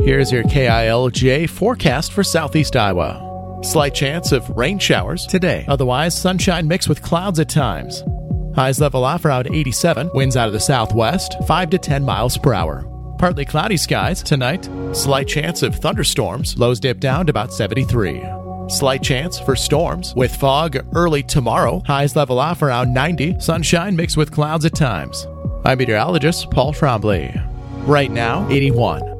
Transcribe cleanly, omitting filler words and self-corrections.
Here's your KILJ forecast for southeast Iowa. Slight chance of rain showers today. Otherwise, sunshine mixed with clouds at times. Highs level off around 87. Winds out of the southwest, 5 to 10 miles per hour. Partly cloudy skies tonight. Slight chance of thunderstorms. Lows dip down to about 73. Slight chance for storms with fog early tomorrow. Highs level off around 90. Sunshine mixed with clouds at times. I'm meteorologist Paul Trombley. Right now, 81.